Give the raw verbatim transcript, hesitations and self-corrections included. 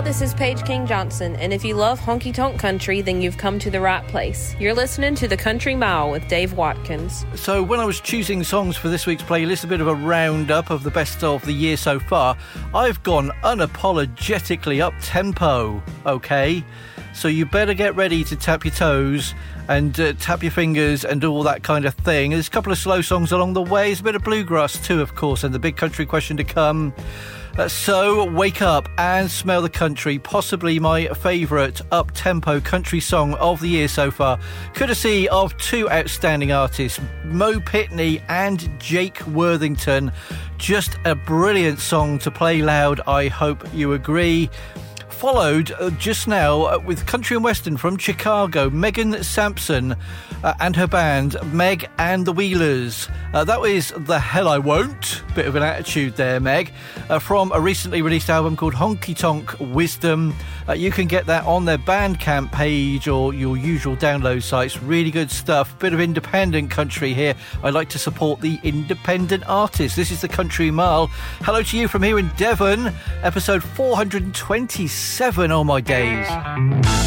this is Paige King Johnson, and if you love honky-tonk country, then you've come to the right place. You're listening to The Country Mile with Dave Watkins. So when I was choosing songs for this week's playlist, a bit of a roundup of the best of the year so far, I've gone unapologetically up-tempo, okay? So you better get ready to tap your toes and uh, tap your fingers and do all that kind of thing. There's a couple of slow songs along the way. There's a bit of bluegrass too, of course, and the big country question to come. Uh, so wake up and smell the country, possibly my favourite up-tempo country song of the year so far, courtesy of two outstanding artists, Mo Pitney and Jake Worthington. Just a brilliant song to play loud, I hope you agree. Followed uh, just now uh, with country and western from Chicago, Megan Sampson uh, and her band Meg and the Wheelers. Uh, that was The Hell I Won't, bit of an attitude there, Meg, uh, from a recently released album called Honky Tonk Wisdom. Uh, you can get that on their Bandcamp page or your usual download sites. Really good stuff, bit of independent country here. I like to support the independent artists. This is The Country Mile. Hello to you from here in Devon, episode four hundred twenty-seven. Oh my days.